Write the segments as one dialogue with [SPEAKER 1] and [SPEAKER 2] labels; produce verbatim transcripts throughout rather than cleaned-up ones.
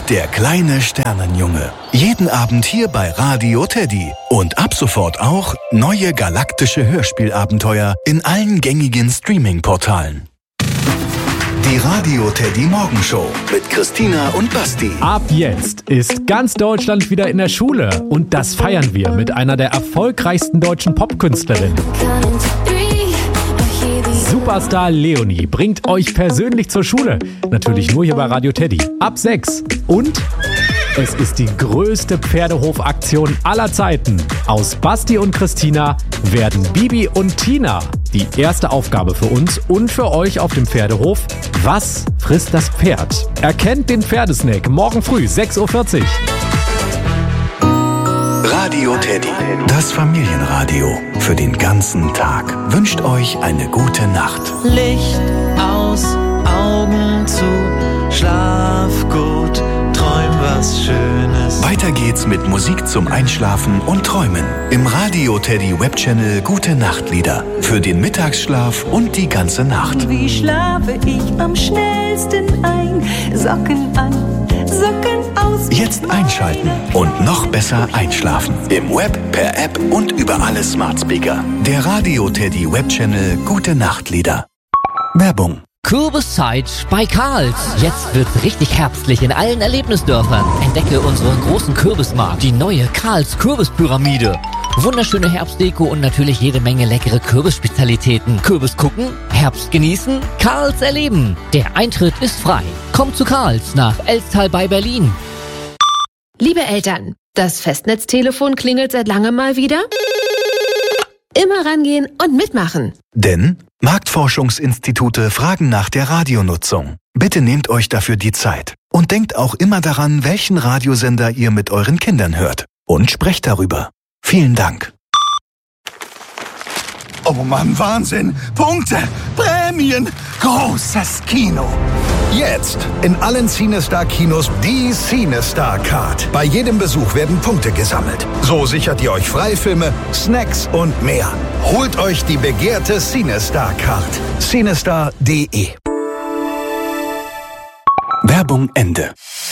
[SPEAKER 1] der kleine Sternenjunge. Jeden Abend hier bei Radio Teddy. Und ab sofort auch neue galaktische Hörspielabenteuer in allen gängigen Streaming-Portalen. Die Radio Teddy Morgenshow mit Christina und Basti.
[SPEAKER 2] Ab jetzt ist ganz Deutschland wieder in der Schule. Und das feiern wir mit einer der erfolgreichsten deutschen Popkünstlerinnen. Superstar Leonie bringt euch persönlich zur Schule. Natürlich nur hier bei Radio Teddy. Ab sechs. Und es ist die größte Pferdehofaktion aller Zeiten. Aus Basti und Christina werden Bibi und Tina. Die erste Aufgabe für uns und für euch auf dem Pferdehof: Was frisst das Pferd? Erkennt den Pferdesnack morgen früh sechs Uhr vierzig.
[SPEAKER 1] Radio Teddy, das Familienradio für den ganzen Tag, wünscht euch eine gute Nacht.
[SPEAKER 3] Licht aus, Augen zu, schlaf gut, träum was Schönes.
[SPEAKER 1] Weiter geht's mit Musik zum Einschlafen und Träumen im Radio Teddy Webchannel Gute Nachtlieder für den Mittagsschlaf und die ganze Nacht.
[SPEAKER 4] Wie schlafe ich am schnellsten ein? Socken an, Socken aus.
[SPEAKER 1] Jetzt einschalten und noch besser einschlafen. Im Web, per App und über alle Smart Speaker. Der Radio Teddy Webchannel Gute Nachtlieder. Werbung.
[SPEAKER 5] Kürbiszeit bei Karls. Jetzt wird's richtig herbstlich in allen Erlebnisdörfern. Entdecke unseren großen Kürbismarkt, die neue Karls Kürbispyramide. Wunderschöne Herbstdeko und natürlich jede Menge leckere Kürbisspezialitäten. Kürbis gucken, Herbst genießen, Karls erleben. Der Eintritt ist frei. Kommt zu Karls nach Elstal bei Berlin.
[SPEAKER 6] Liebe Eltern, das Festnetztelefon klingelt seit langem mal wieder. Immer rangehen und mitmachen.
[SPEAKER 1] Denn Marktforschungsinstitute fragen nach der Radionutzung. Bitte nehmt euch dafür die Zeit. Und denkt auch immer daran, welchen Radiosender ihr mit euren Kindern hört. Und sprecht darüber. Vielen Dank.
[SPEAKER 7] Oh Mann, Wahnsinn! Punkte! Prämien! Großes Kino!
[SPEAKER 8] Jetzt in allen CineStar-Kinos die CineStar Card. Bei jedem Besuch werden Punkte gesammelt. So sichert ihr euch Freifilme, Snacks und mehr. Holt euch die begehrte CineStar Card. cinestar punkt de.
[SPEAKER 1] Werbung Ende.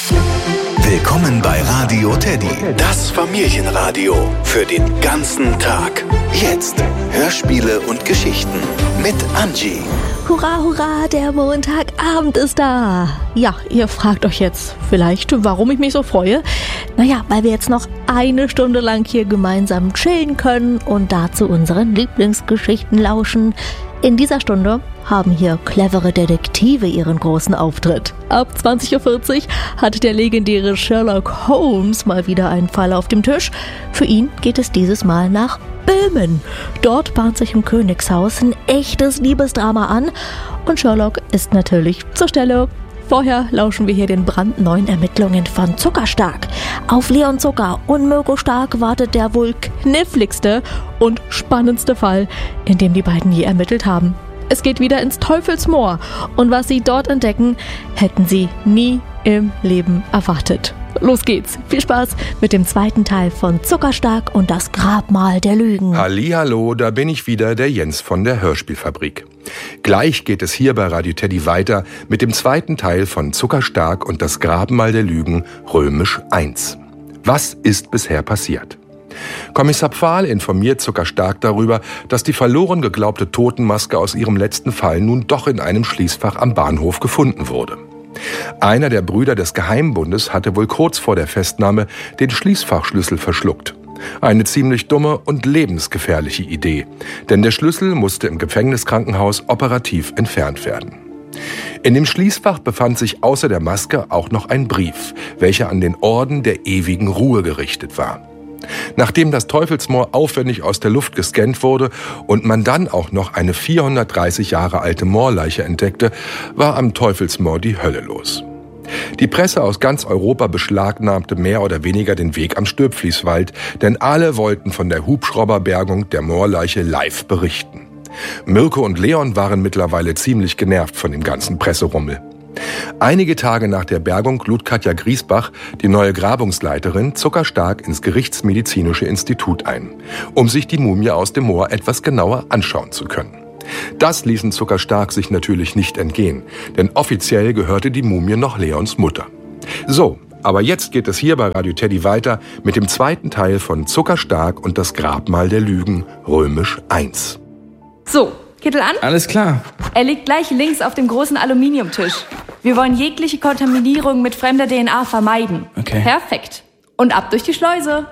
[SPEAKER 1] Willkommen bei Radio Teddy, das Familienradio für den ganzen Tag. Jetzt Hörspiele und Geschichten mit Angie.
[SPEAKER 9] Hurra, hurra, der Montagabend ist da. Ja, ihr fragt euch jetzt vielleicht, warum ich mich so freue. Naja, weil wir jetzt noch eine Stunde lang hier gemeinsam chillen können und dazu unseren Lieblingsgeschichten lauschen. In dieser Stunde haben hier clevere Detektive ihren großen Auftritt. Ab zwanzig Uhr vierzig hat der legendäre Sherlock Holmes mal wieder einen Fall auf dem Tisch. Für ihn geht es dieses Mal nach Böhmen. Dort bahnt sich im Königshaus ein echtes Liebesdrama an und Sherlock ist natürlich zur Stelle. Vorher lauschen wir hier den brandneuen Ermittlungen von Zuckerstark. Auf Leon Zucker und Mirko Stark wartet der wohl kniffligste und spannendste Fall, in dem die beiden je ermittelt haben. Es geht wieder ins Teufelsmoor und was sie dort entdecken, hätten sie nie im Leben erwartet. Los geht's. Viel Spaß mit dem zweiten Teil von Zuckerstark und das Grabmal der Lügen.
[SPEAKER 10] Hallihallo, da bin ich wieder, der Jens von der Hörspielfabrik. Gleich geht es hier bei Radio Teddy weiter mit dem zweiten Teil von Zuckerstark und das Grabmal der Lügen, römisch eins. Was ist bisher passiert? Kommissar Pfahl informiert Zuckerstark darüber, dass die verloren geglaubte Totenmaske aus ihrem letzten Fall nun doch in einem Schließfach am Bahnhof gefunden wurde. Einer der Brüder des Geheimbundes hatte wohl kurz vor der Festnahme den Schließfachschlüssel verschluckt. Eine ziemlich dumme und lebensgefährliche Idee, denn der Schlüssel musste im Gefängniskrankenhaus operativ entfernt werden. In dem Schließfach befand sich außer der Maske auch noch ein Brief, welcher an den Orden der ewigen Ruhe gerichtet war. Nachdem das Teufelsmoor aufwendig aus der Luft gescannt wurde und man dann auch noch eine vierhundertdreißig Jahre alte Moorleiche entdeckte, war am Teufelsmoor die Hölle los. Die Presse aus ganz Europa beschlagnahmte mehr oder weniger den Weg am Stülpflieswald, denn alle wollten von der Hubschrauberbergung der Moorleiche live berichten. Mirko und Leon waren mittlerweile ziemlich genervt von dem ganzen Presserummel. Einige Tage nach der Bergung lud Katja Griesbach, die neue Grabungsleiterin, Zuckerstark ins Gerichtsmedizinische Institut ein, um sich die Mumie aus dem Moor etwas genauer anschauen zu können. Das ließen Zuckerstark sich natürlich nicht entgehen, denn offiziell gehörte die Mumie noch Leons Mutter. So, Aber jetzt geht es hier bei Radio Teddy weiter mit dem zweiten Teil von Zuckerstark und das Grabmal der Lügen, römisch eins.
[SPEAKER 11] So, Kittel an?
[SPEAKER 12] Alles klar.
[SPEAKER 11] Er liegt gleich links auf dem großen Aluminiumtisch. Wir wollen jegliche Kontaminierung mit fremder D N A vermeiden.
[SPEAKER 12] Okay.
[SPEAKER 11] Perfekt. Und ab durch die Schleuse.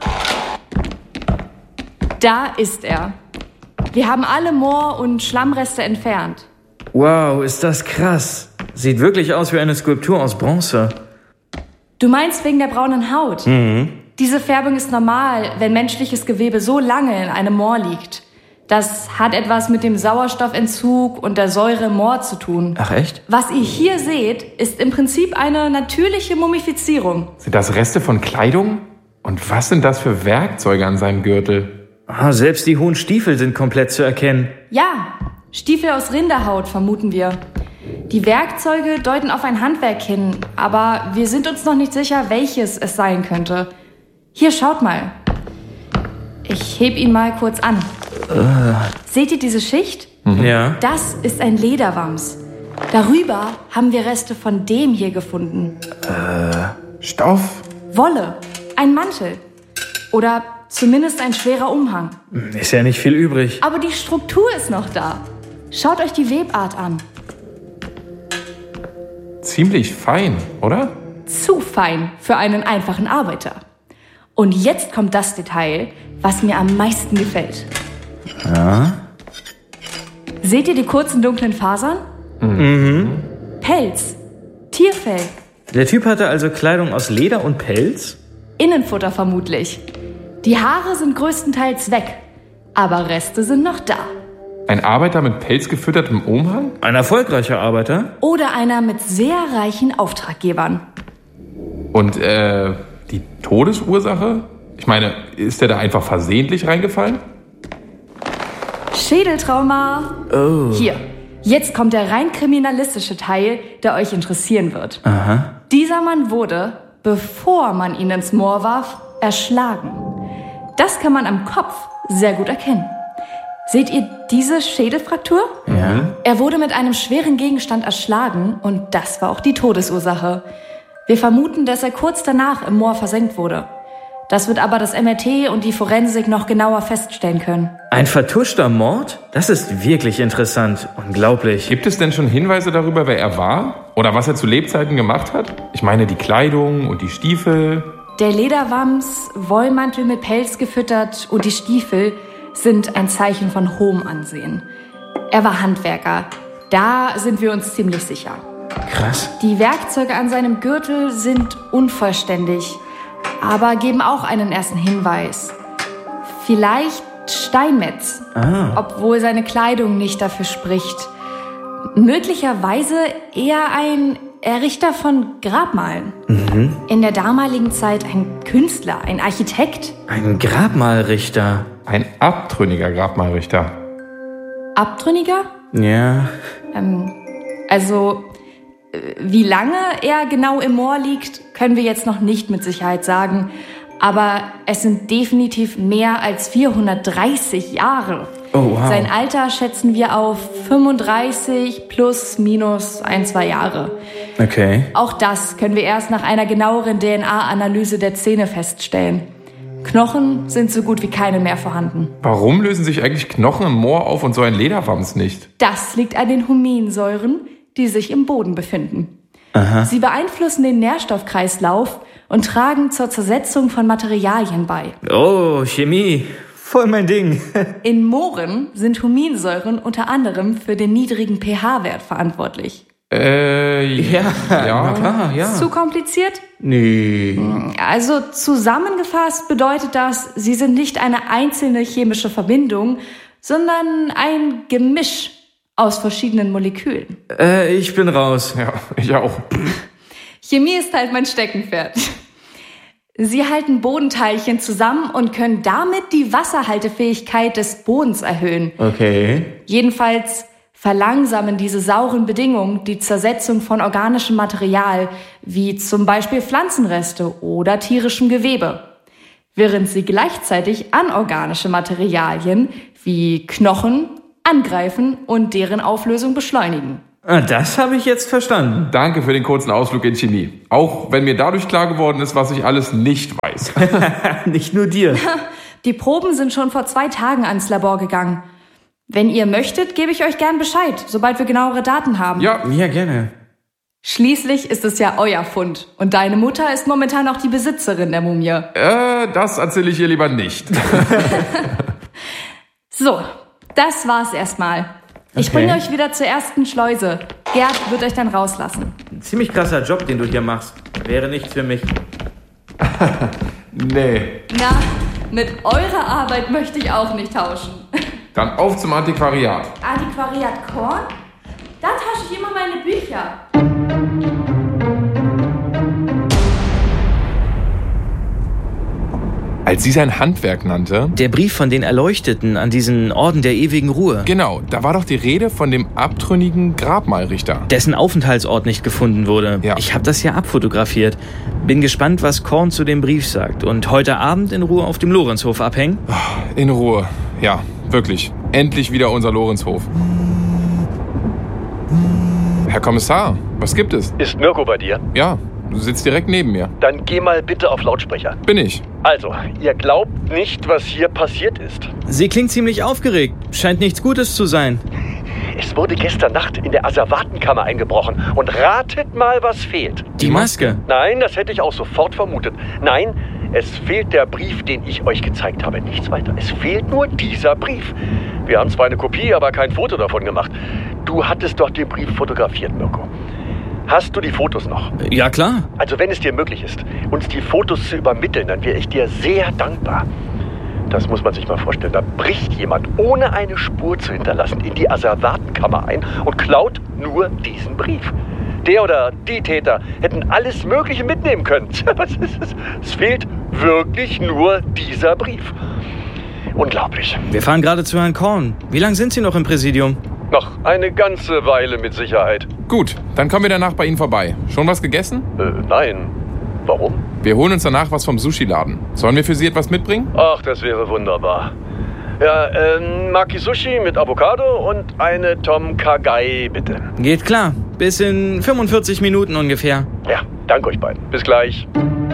[SPEAKER 11] Da ist er. Wir haben alle Moor- und Schlammreste entfernt.
[SPEAKER 12] Wow, ist das krass. Sieht wirklich aus wie eine Skulptur aus Bronze.
[SPEAKER 11] Du meinst wegen der braunen Haut?
[SPEAKER 12] Mhm.
[SPEAKER 11] Diese Färbung ist normal, wenn menschliches Gewebe so lange in einem Moor liegt. Das hat etwas mit dem Sauerstoffentzug und der Säure im Moor zu tun.
[SPEAKER 12] Ach echt?
[SPEAKER 11] Was ihr hier seht, ist im Prinzip eine natürliche Mumifizierung.
[SPEAKER 13] Sind das Reste von Kleidung? Und was sind das für Werkzeuge an seinem Gürtel?
[SPEAKER 12] Ah, selbst die hohen Stiefel sind komplett zu erkennen.
[SPEAKER 11] Ja, Stiefel aus Rinderhaut vermuten wir. Die Werkzeuge deuten auf ein Handwerk hin, aber wir sind uns noch nicht sicher, welches es sein könnte. Hier, schaut mal. Ich heb ihn mal kurz an.
[SPEAKER 12] Uh.
[SPEAKER 11] Seht ihr diese Schicht?
[SPEAKER 12] Mhm. Ja.
[SPEAKER 11] Das ist ein Lederwams. Darüber haben wir Reste von dem hier gefunden.
[SPEAKER 13] Äh, Stoff?
[SPEAKER 11] Wolle. Ein Mantel. Oder zumindest ein schwerer Umhang.
[SPEAKER 12] Ist ja nicht viel übrig.
[SPEAKER 11] Aber die Struktur ist noch da. Schaut euch die Webart an.
[SPEAKER 13] Ziemlich fein, oder?
[SPEAKER 11] Zu fein für einen einfachen Arbeiter. Und jetzt kommt das Detail, was mir am meisten gefällt.
[SPEAKER 12] Ja.
[SPEAKER 11] Seht ihr die kurzen dunklen Fasern?
[SPEAKER 12] Mhm.
[SPEAKER 11] Pelz. Tierfell.
[SPEAKER 12] Der Typ hatte also Kleidung aus Leder und Pelz?
[SPEAKER 11] Innenfutter vermutlich. Die Haare sind größtenteils weg, aber Reste sind noch da.
[SPEAKER 13] Ein Arbeiter mit Pelz gefüttertem Umhang?
[SPEAKER 12] Ein erfolgreicher Arbeiter?
[SPEAKER 11] Oder einer mit sehr reichen Auftraggebern.
[SPEAKER 13] Und äh, die Todesursache? Ich meine, ist der da einfach versehentlich reingefallen?
[SPEAKER 11] Schädeltrauma.
[SPEAKER 12] Oh.
[SPEAKER 11] Hier, jetzt kommt der rein kriminalistische Teil, der euch interessieren wird.
[SPEAKER 12] Aha.
[SPEAKER 11] Dieser Mann wurde, bevor man ihn ins Moor warf, erschlagen. Das kann man am Kopf sehr gut erkennen. Seht ihr diese Schädelfraktur?
[SPEAKER 12] Ja.
[SPEAKER 11] Er wurde mit einem schweren Gegenstand erschlagen und das war auch die Todesursache. Wir vermuten, dass er kurz danach im Moor versenkt wurde. Das wird aber das M R T und die Forensik noch genauer feststellen können.
[SPEAKER 12] Ein vertuschter Mord? Das ist wirklich interessant. Unglaublich.
[SPEAKER 13] Gibt es denn schon Hinweise darüber, wer er war? Oder was er zu Lebzeiten gemacht hat? Ich meine, die Kleidung und die Stiefel.
[SPEAKER 11] Der Lederwams, Wollmantel mit Pelz gefüttert und die Stiefel sind ein Zeichen von hohem Ansehen. Er war Handwerker. Da sind wir uns ziemlich sicher.
[SPEAKER 12] Krass.
[SPEAKER 11] Die Werkzeuge an seinem Gürtel sind unvollständig, aber geben auch einen ersten Hinweis. Vielleicht Steinmetz,
[SPEAKER 12] ah.
[SPEAKER 11] obwohl seine Kleidung nicht dafür spricht. Möglicherweise eher ein Errichter von Grabmalen.
[SPEAKER 12] Mhm.
[SPEAKER 11] In der damaligen Zeit ein Künstler, ein Architekt.
[SPEAKER 12] Ein Grabmalrichter.
[SPEAKER 13] Ein abtrünniger Grabmalrichter.
[SPEAKER 11] Abtrünniger?
[SPEAKER 12] Ja.
[SPEAKER 11] Ähm, also, wie lange er genau im Moor liegt, können wir jetzt noch nicht mit Sicherheit sagen. Aber es sind definitiv mehr als vierhundertdreißig Jahre.
[SPEAKER 12] Oh, wow.
[SPEAKER 11] Sein Alter schätzen wir auf fünfunddreißig plus minus ein, zwei Jahre.
[SPEAKER 12] Okay.
[SPEAKER 11] Auch das können wir erst nach einer genaueren D N A-Analyse der Zähne feststellen. Knochen sind so gut wie keine mehr vorhanden.
[SPEAKER 13] Warum lösen sich eigentlich Knochen im Moor auf und so ein Lederwams nicht?
[SPEAKER 11] Das liegt an den Huminsäuren, die sich im Boden befinden.
[SPEAKER 12] Aha.
[SPEAKER 11] Sie beeinflussen den Nährstoffkreislauf und tragen zur Zersetzung von Materialien bei.
[SPEAKER 12] Oh, Chemie. Voll mein Ding.
[SPEAKER 11] In Mooren sind Huminsäuren unter anderem für den niedrigen pH-Wert verantwortlich.
[SPEAKER 13] Äh,
[SPEAKER 12] ja,
[SPEAKER 13] ja.
[SPEAKER 12] klar, ja.
[SPEAKER 11] Zu kompliziert?
[SPEAKER 12] Nee.
[SPEAKER 11] Also zusammengefasst bedeutet das, sie sind nicht eine einzelne chemische Verbindung, sondern ein Gemisch aus verschiedenen Molekülen.
[SPEAKER 12] Äh, ich bin raus.
[SPEAKER 13] Ja, ich auch.
[SPEAKER 11] Chemie ist halt mein Steckenpferd. Sie halten Bodenteilchen zusammen und können damit die Wasserhaltefähigkeit des Bodens erhöhen.
[SPEAKER 12] Okay.
[SPEAKER 11] Jedenfalls verlangsamen diese sauren Bedingungen die Zersetzung von organischem Material, wie zum Beispiel Pflanzenreste oder tierischem Gewebe, während sie gleichzeitig anorganische Materialien wie Knochen angreifen und deren Auflösung beschleunigen.
[SPEAKER 12] Ah, das habe ich jetzt verstanden.
[SPEAKER 13] Danke für den kurzen Ausflug in Chemie. Auch wenn mir dadurch klar geworden ist, was ich alles nicht weiß.
[SPEAKER 12] Nicht nur dir.
[SPEAKER 11] Die Proben sind schon vor zwei Tagen ans Labor gegangen. Wenn ihr möchtet, gebe ich euch gern Bescheid, sobald wir genauere Daten haben.
[SPEAKER 13] Ja,
[SPEAKER 12] ja, gerne.
[SPEAKER 11] Schließlich ist es ja euer Fund. Und deine Mutter ist momentan auch die Besitzerin der Mumie.
[SPEAKER 13] Äh, das erzähle ich ihr lieber nicht.
[SPEAKER 11] So, das war's erstmal. Ich
[SPEAKER 12] Okay.
[SPEAKER 11] bringe euch wieder zur ersten Schleuse. Gerd wird euch dann rauslassen.
[SPEAKER 12] Ein ziemlich krasser Job, den du hier machst. Wäre nichts für mich.
[SPEAKER 13] Nee.
[SPEAKER 11] Na, mit eurer Arbeit möchte ich auch nicht tauschen.
[SPEAKER 13] Dann auf zum Antiquariat.
[SPEAKER 11] Antiquariat Korn? Da tausche ich immer meine Bücher.
[SPEAKER 13] Als sie sein Handwerk nannte...
[SPEAKER 12] Der Brief von den Erleuchteten an diesen Orden der ewigen Ruhe.
[SPEAKER 13] Genau, da war doch die Rede von dem abtrünnigen Grabmalrichter.
[SPEAKER 12] Dessen Aufenthaltsort nicht gefunden wurde.
[SPEAKER 13] Ja.
[SPEAKER 12] Ich habe das ja abfotografiert. Bin gespannt, was Korn zu dem Brief sagt. Und heute Abend in Ruhe auf dem Lorenzhof abhängen.
[SPEAKER 13] In Ruhe. Ja, wirklich. Endlich wieder unser Lorenzhof. Herr Kommissar, was gibt es?
[SPEAKER 14] Ist Mirko bei dir?
[SPEAKER 13] Ja, du sitzt direkt neben mir.
[SPEAKER 14] Dann geh mal bitte auf Lautsprecher.
[SPEAKER 13] Bin ich.
[SPEAKER 14] Also, ihr glaubt nicht, was hier passiert ist.
[SPEAKER 12] Sie klingt ziemlich aufgeregt. Scheint nichts Gutes zu sein.
[SPEAKER 14] Es wurde gestern Nacht in der Asservatenkammer eingebrochen. Und ratet mal, was fehlt.
[SPEAKER 12] Die Maske.
[SPEAKER 14] Nein, das hätte ich auch sofort vermutet. Nein, es fehlt der Brief, den ich euch gezeigt habe. Nichts weiter. Es fehlt nur dieser Brief. Wir haben zwar eine Kopie, aber kein Foto davon gemacht. Du hattest doch den Brief fotografiert, Mirko. Hast du die Fotos noch?
[SPEAKER 12] Ja, klar.
[SPEAKER 14] Also wenn es dir möglich ist, uns die Fotos zu übermitteln, dann wäre ich dir sehr dankbar. Das muss man sich mal vorstellen. Da bricht jemand, ohne eine Spur zu hinterlassen, in die Asservatenkammer ein und klaut nur diesen Brief. Der oder die Täter hätten alles Mögliche mitnehmen können. Was ist es? Es fehlt wirklich nur dieser Brief. Unglaublich.
[SPEAKER 12] Wir fahren gerade zu Herrn Korn. Wie lange sind Sie noch im Präsidium?
[SPEAKER 14] Noch eine ganze Weile mit Sicherheit.
[SPEAKER 13] Gut, dann kommen wir danach bei Ihnen vorbei. Schon was gegessen?
[SPEAKER 14] Äh, nein. Warum?
[SPEAKER 13] Wir holen uns danach was vom Sushi-Laden. Sollen wir für Sie etwas mitbringen?
[SPEAKER 14] Ach, das wäre wunderbar. Ja, ähm, Maki Sushi mit Avocado und eine Tom Kha-Gai, bitte.
[SPEAKER 12] Geht klar. Bis in fünfundvierzig Minuten ungefähr.
[SPEAKER 14] Ja, danke euch beiden. Bis gleich.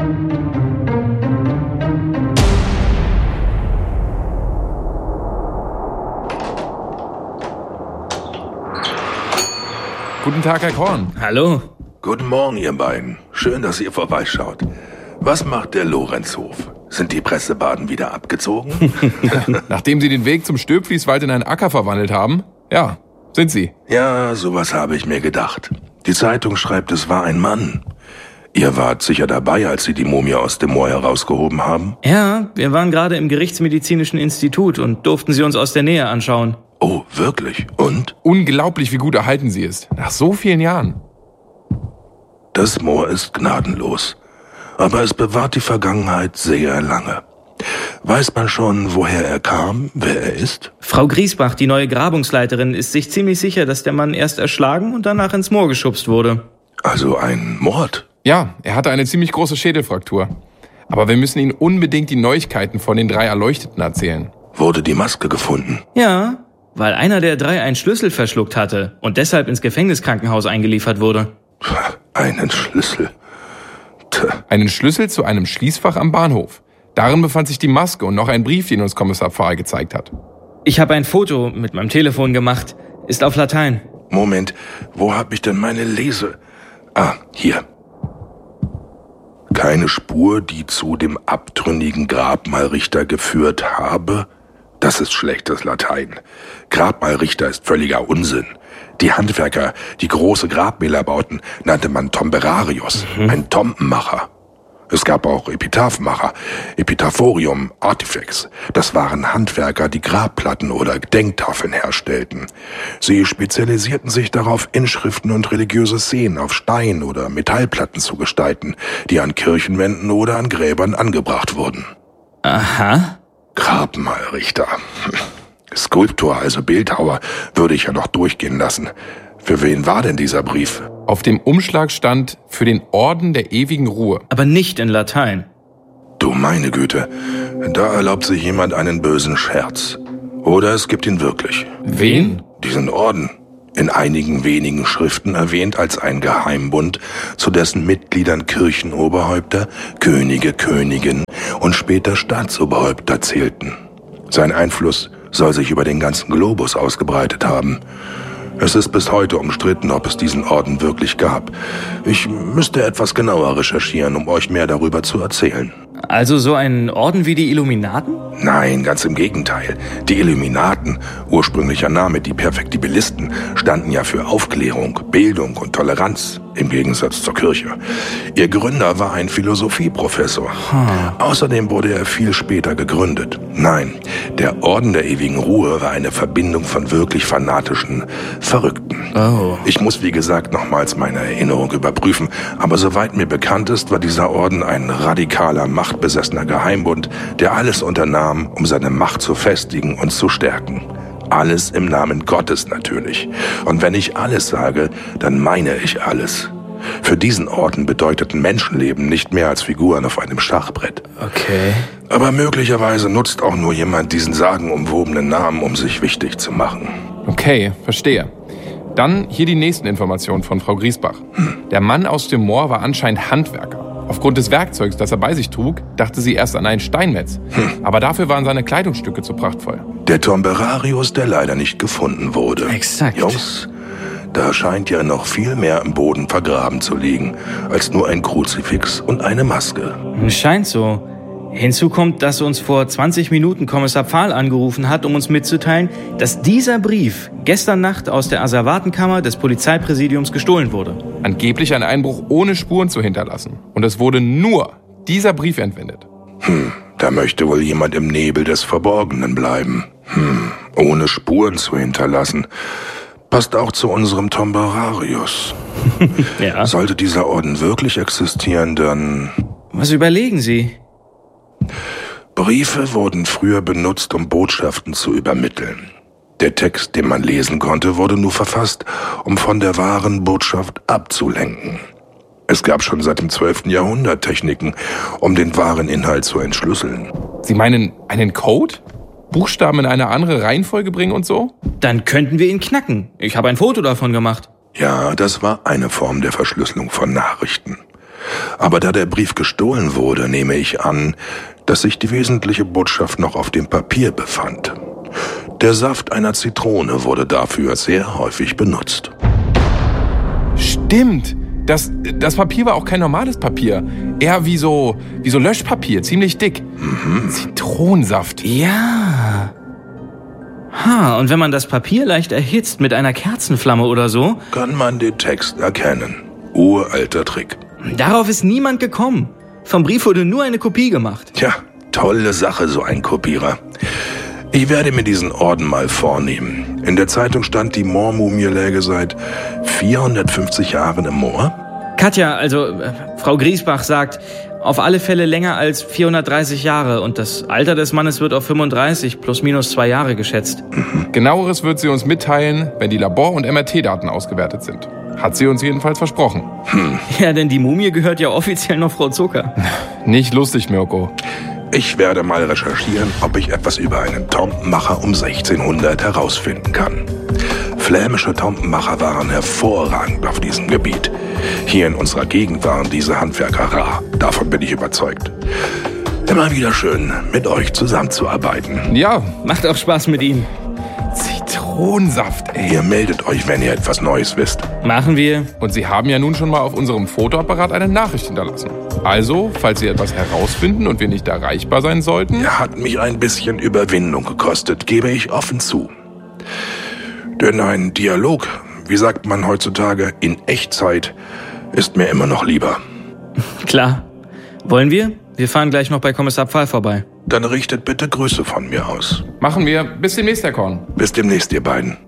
[SPEAKER 10] Guten Tag, Herr Korn.
[SPEAKER 12] Hallo.
[SPEAKER 7] Guten Morgen, ihr beiden. Schön, dass ihr vorbeischaut. Was macht der Lorenzhof? Sind die Pressebaden wieder abgezogen?
[SPEAKER 13] Nachdem Sie den Weg zum Stöbflieswald in einen Acker verwandelt haben? Ja, sind Sie.
[SPEAKER 7] Ja, sowas habe ich mir gedacht. Die Zeitung schreibt, es war ein Mann. Ihr wart sicher dabei, als Sie die Mumie aus dem Moor herausgehoben haben?
[SPEAKER 12] Ja, wir waren gerade im Gerichtsmedizinischen Institut und durften sie uns aus der Nähe anschauen.
[SPEAKER 7] Oh, wirklich? Und?
[SPEAKER 13] Unglaublich, wie gut erhalten sie ist. Nach so vielen Jahren.
[SPEAKER 7] Das Moor ist gnadenlos. Aber es bewahrt die Vergangenheit sehr lange. Weiß man schon, woher er kam, wer er ist?
[SPEAKER 12] Frau Griesbach, die neue Grabungsleiterin, ist sich ziemlich sicher, dass der Mann erst erschlagen und danach ins Moor geschubst wurde.
[SPEAKER 7] Also ein Mord?
[SPEAKER 13] Ja, er hatte eine ziemlich große Schädelfraktur. Aber wir müssen Ihnen unbedingt die Neuigkeiten von den drei Erleuchteten erzählen.
[SPEAKER 7] Wurde die Maske gefunden?
[SPEAKER 12] Ja, weil einer der drei einen Schlüssel verschluckt hatte und deshalb ins Gefängniskrankenhaus eingeliefert wurde.
[SPEAKER 7] Einen Schlüssel?
[SPEAKER 13] Einen Schlüssel zu einem Schließfach am Bahnhof. Darin befand sich die Maske und noch ein Brief, den uns Kommissar Pfahl gezeigt hat.
[SPEAKER 12] Ich habe ein Foto mit meinem Telefon gemacht. Ist auf Latein.
[SPEAKER 7] Moment, wo habe ich denn meine Lese... Ah, hier. Keine Spur, die zu dem abtrünnigen Grabmalrichter geführt habe? Das ist schlechtes Latein. Grabmalrichter ist völliger Unsinn. Die Handwerker, die große Grabmäler bauten, nannte man Tomberarius, mhm. ein Tombenmacher. Es gab auch Epitaphmacher, Epitaphorium, Artifex. Das waren Handwerker, die Grabplatten oder Gedenktafeln herstellten. Sie spezialisierten sich darauf, Inschriften und religiöse Szenen auf Stein- oder Metallplatten zu gestalten, die an Kirchenwänden oder an Gräbern angebracht wurden.
[SPEAKER 12] Aha.
[SPEAKER 7] Grabmalrichter. Skulptor, also Bildhauer, würde ich ja noch durchgehen lassen. Für wen war denn dieser Brief?
[SPEAKER 13] Auf dem Umschlag stand für den Orden der ewigen Ruhe.
[SPEAKER 12] Aber nicht in Latein.
[SPEAKER 7] Du meine Güte, da erlaubt sich jemand einen bösen Scherz. Oder es gibt ihn wirklich.
[SPEAKER 13] Wen?
[SPEAKER 7] Diesen Orden. in einigen wenigen Schriften erwähnt als ein Geheimbund, zu dessen Mitgliedern Kirchenoberhäupter, Könige, Königinnen und später Staatsoberhäupter zählten. Sein Einfluss soll sich über den ganzen Globus ausgebreitet haben. Es ist bis heute umstritten, ob es diesen Orden wirklich gab. Ich müsste etwas genauer recherchieren, um euch mehr darüber zu erzählen.
[SPEAKER 12] Also so ein Orden wie die Illuminaten?
[SPEAKER 7] Nein, ganz im Gegenteil. Die Illuminaten, ursprünglicher Name die Perfektibilisten, standen ja für Aufklärung, Bildung und Toleranz, im Gegensatz zur Kirche. Ihr Gründer war ein Philosophieprofessor. Hm. Außerdem wurde er viel später gegründet. Nein, der Orden der ewigen Ruhe war eine Verbindung von wirklich fanatischen Verrückten.
[SPEAKER 12] Oh.
[SPEAKER 7] Ich muss, wie gesagt, nochmals meine Erinnerung überprüfen, aber soweit mir bekannt ist, war dieser Orden ein radikaler, machtbesessener Geheimbund, der alles unternahm, um seine Macht zu festigen und zu stärken. Alles im Namen Gottes natürlich. Und wenn ich alles sage, dann meine ich alles. Für diesen Orden bedeuteten Menschenleben nicht mehr als Figuren auf einem Schachbrett.
[SPEAKER 12] Okay.
[SPEAKER 7] Aber möglicherweise nutzt auch nur jemand diesen sagenumwobenen Namen, um sich wichtig zu machen.
[SPEAKER 13] Okay, verstehe. Dann hier die nächsten Informationen von Frau Griesbach. Hm. Der Mann aus dem Moor war anscheinend Handwerker. Aufgrund des Werkzeugs, das er bei sich trug, dachte sie erst an einen Steinmetz. Hm. Aber dafür waren seine Kleidungsstücke zu prachtvoll.
[SPEAKER 7] Der Tomberarius, der leider nicht gefunden wurde.
[SPEAKER 12] Exakt.
[SPEAKER 7] Jungs, da scheint ja noch viel mehr im Boden vergraben zu liegen, als nur ein Kruzifix und eine Maske.
[SPEAKER 12] Scheint so. Hinzu kommt, dass uns vor zwanzig Minuten Kommissar Pfahl angerufen hat, um uns mitzuteilen, dass dieser Brief gestern Nacht aus der Asservatenkammer des Polizeipräsidiums gestohlen wurde.
[SPEAKER 13] Angeblich ein Einbruch ohne Spuren zu hinterlassen. Und es wurde nur dieser Brief entwendet.
[SPEAKER 7] Hm, da möchte wohl jemand im Nebel des Verborgenen bleiben. Hm, ohne Spuren zu hinterlassen. Passt auch zu unserem Tomberarius.
[SPEAKER 12] Ja.
[SPEAKER 7] Sollte dieser Orden wirklich existieren, dann...
[SPEAKER 12] Was überlegen Sie?
[SPEAKER 7] Briefe wurden früher benutzt, um Botschaften zu übermitteln. Der Text, den man lesen konnte, wurde nur verfasst, um von der wahren Botschaft abzulenken. Es gab schon seit dem zwölften Jahrhundert Techniken, um den wahren Inhalt zu entschlüsseln.
[SPEAKER 13] Sie meinen einen Code? Buchstaben in eine andere Reihenfolge bringen und so?
[SPEAKER 12] Dann könnten wir ihn knacken. Ich habe ein Foto davon gemacht.
[SPEAKER 7] Ja, das war eine Form der Verschlüsselung von Nachrichten. Aber da der Brief gestohlen wurde, nehme ich an, dass sich die wesentliche Botschaft noch auf dem Papier befand. Der Saft einer Zitrone wurde dafür sehr häufig benutzt.
[SPEAKER 13] Stimmt. Das, das Papier war auch kein normales Papier. Eher wie so, wie so Löschpapier, ziemlich dick.
[SPEAKER 7] Mhm.
[SPEAKER 13] Zitronensaft.
[SPEAKER 12] Ja. Ha, und wenn man das Papier leicht erhitzt mit einer Kerzenflamme oder so,
[SPEAKER 7] kann man den Text erkennen. Uralter Trick.
[SPEAKER 12] Darauf ist niemand gekommen. Vom Brief wurde nur eine Kopie gemacht.
[SPEAKER 7] Tja, tolle Sache, so ein Kopierer. Ich werde mir diesen Orden mal vornehmen. In der Zeitung stand, die Moormumie läge seit vierhundertfünfzig Jahren im Moor.
[SPEAKER 12] Katja, also äh, Frau Griesbach sagt, auf alle Fälle länger als vierhundertdreißig Jahre. Und das Alter des Mannes wird auf fünfunddreißig plus minus zwei Jahre geschätzt.
[SPEAKER 13] Mhm. Genaueres wird sie uns mitteilen, wenn die Labor- und M R T-Daten ausgewertet sind. Hat sie uns jedenfalls versprochen.
[SPEAKER 12] Hm. Ja, denn die Mumie gehört ja offiziell noch Frau Zucker.
[SPEAKER 13] Nicht lustig, Mirko.
[SPEAKER 7] Ich werde mal recherchieren, ob ich etwas über einen Tomtenmacher um sechzehnhundert herausfinden kann. Flämische Tomtenmacher waren hervorragend auf diesem Gebiet. Hier in unserer Gegend waren diese Handwerker rar. Davon bin ich überzeugt. Immer wieder schön, mit euch zusammenzuarbeiten.
[SPEAKER 13] Ja,
[SPEAKER 12] macht auch Spaß mit Ihnen.
[SPEAKER 13] Zitronensaft, ey.
[SPEAKER 7] Ihr meldet euch, wenn ihr etwas Neues wisst.
[SPEAKER 12] Machen wir.
[SPEAKER 13] Und Sie haben ja nun schon mal auf unserem Fotoapparat eine Nachricht hinterlassen. Also, falls Sie etwas herausfinden und wir nicht erreichbar sein sollten...
[SPEAKER 7] Er hat mich ein bisschen Überwindung gekostet, gebe ich offen zu. Denn ein Dialog, wie sagt man heutzutage, in Echtzeit, ist mir immer noch lieber.
[SPEAKER 12] Klar. Wollen wir? Wir fahren gleich noch bei Kommissar Pfahl vorbei.
[SPEAKER 7] Dann richtet bitte Grüße von mir aus.
[SPEAKER 13] Machen wir. Bis demnächst, Herr Korn.
[SPEAKER 7] Bis demnächst, ihr beiden.